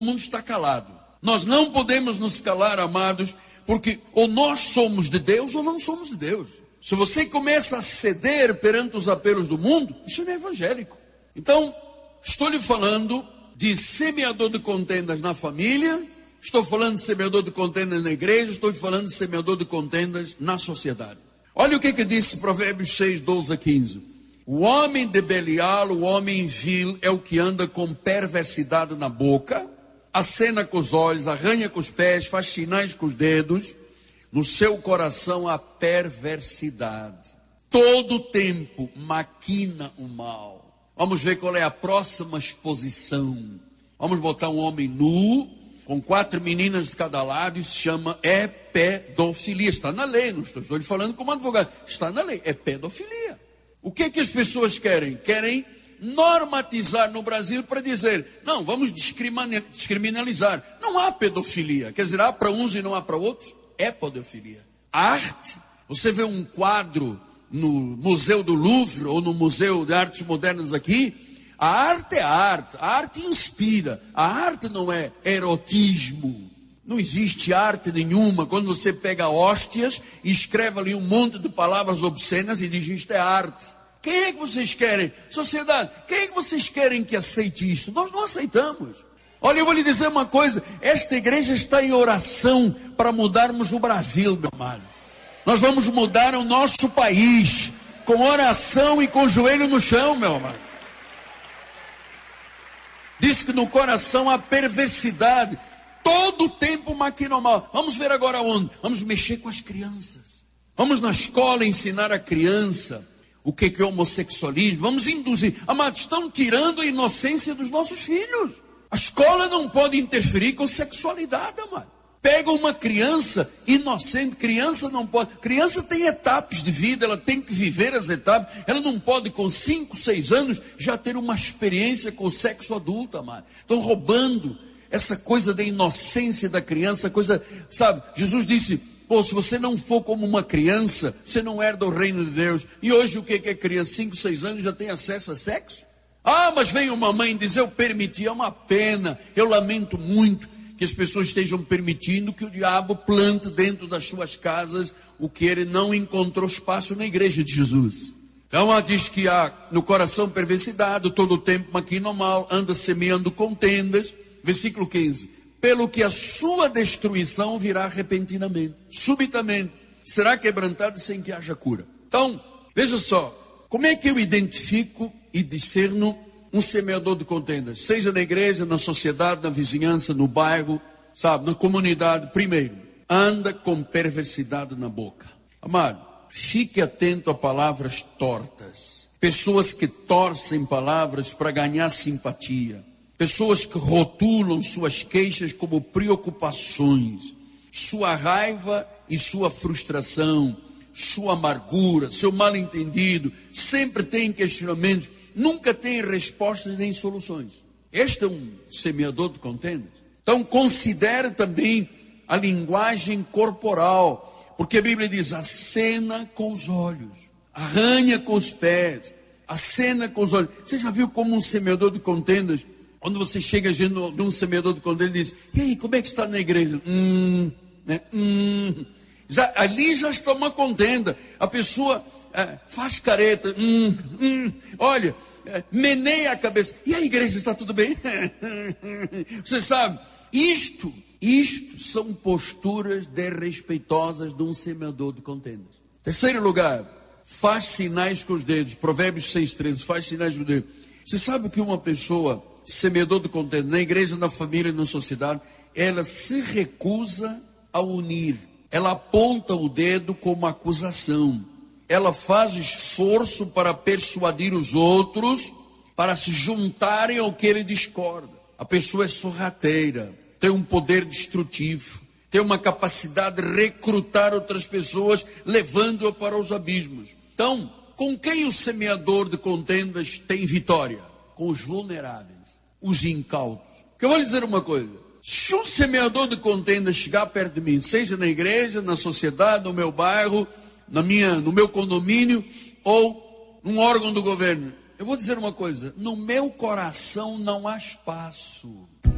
mundo está calado. Nós não podemos nos calar, amados, porque ou nós somos de Deus ou não somos de Deus. Se você começa a ceder perante os apelos do mundo, isso não é evangélico. Então, estou lhe falando de semeador de contendas na família, estou falando de semeador de contendas na igreja, estou falando de semeador de contendas na sociedade. Olha o que disse Provérbios 6, 12 a 15. O homem de Belial, o homem vil, é o que anda com perversidade na boca, acena com os olhos, arranha com os pés, faz sinais com os dedos. No seu coração há perversidade. Todo tempo maquina o mal. Vamos ver qual é a próxima exposição. Vamos botar um homem nu, com 4 meninas de cada lado, e se chama pedofilia. Está na lei, não estou lhe falando como advogado. Está na lei, é pedofilia. O que as pessoas querem? Querem normatizar no Brasil para dizer, não, vamos descriminalizar. Não há pedofilia. Quer dizer, há para uns e não há para outros. É pedofilia. A arte, você vê um quadro no Museu do Louvre ou no Museu de Artes Modernas aqui, a arte é arte, a arte inspira, a arte não é erotismo, não existe arte nenhuma. Quando você pega hóstias e escreve ali um monte de palavras obscenas e diz, isto é arte. Quem é que vocês querem? Sociedade, quem é que vocês querem que aceite isso? Nós não aceitamos. Olha, eu vou lhe dizer uma coisa, esta igreja está em oração para mudarmos o Brasil, meu amado. Nós vamos mudar o nosso país, com oração e com o joelho no chão, meu amado. Diz que no coração há perversidade, todo o tempo maquina o mal. Vamos ver agora onde? Vamos mexer com as crianças. Vamos na escola ensinar a criança o que é homossexualismo. Vamos induzir. Amados, estão tirando a inocência dos nossos filhos. A escola não pode interferir com sexualidade, amado. Pega uma criança inocente, criança não pode. Criança tem etapas de vida, ela tem que viver as etapas. Ela não pode com 5, 6 anos já ter uma experiência com o sexo adulto, amado. Estão roubando essa coisa da inocência da criança, coisa, sabe? Jesus disse, pô, se você não for como uma criança, você não herda o reino de Deus. E hoje o que é criança? 5, 6 anos já tem acesso a sexo? Ah, mas vem uma mãe dizer, eu permiti, é uma pena, eu lamento muito que as pessoas estejam permitindo que o diabo plante dentro das suas casas o que ele não encontrou espaço na igreja de Jesus. Então ela diz que há no coração perversidade, todo o tempo maquina o mal, anda semeando contendas. Versículo 15, pelo que a sua destruição virá repentinamente, subitamente, será quebrantado sem que haja cura. Então, veja só, como é que eu identifico e discerno um semeador de contendas, seja na igreja, na sociedade, na vizinhança, no bairro, sabe, na comunidade? Primeiro, anda com perversidade na boca. Amado, fique atento a palavras tortas, pessoas que torcem palavras para ganhar simpatia, pessoas que rotulam suas queixas como preocupações, sua raiva e sua frustração, sua amargura, seu mal-entendido, sempre tem questionamentos, nunca tem respostas nem soluções. Este é um semeador de contendas. Então considere também a linguagem corporal, porque a Bíblia diz, acena com os olhos, arranha com os pés, acena com os olhos. Você já viu como um semeador de contendas, quando você chega de um semeador de contendas e diz, e aí, como é que está na igreja? Ali já está uma contenda. A pessoa faz careta, olha, meneia a cabeça. E a igreja está tudo bem? Você sabe, isto são posturas desrespeitosas de um semeador de contendas. Terceiro lugar, faz sinais com os dedos. Provérbios 6,13, faz sinais com os dedos. Você sabe que uma pessoa, semeador de contendas, na igreja, na família, na sociedade, ela se recusa a unir. Ela aponta o dedo como acusação. Ela faz esforço para persuadir os outros para se juntarem ao que ele discorda. A pessoa é sorrateira, tem um poder destrutivo, tem uma capacidade de recrutar outras pessoas, levando-a para os abismos. Então, com quem o semeador de contendas tem vitória? Com os vulneráveis, os incautos. Que eu vou lhe dizer uma coisa. Se um semeador de contendas chegar perto de mim, seja na igreja, na sociedade, no meu bairro, no meu condomínio ou num órgão do governo, eu vou dizer uma coisa, no meu coração não há espaço.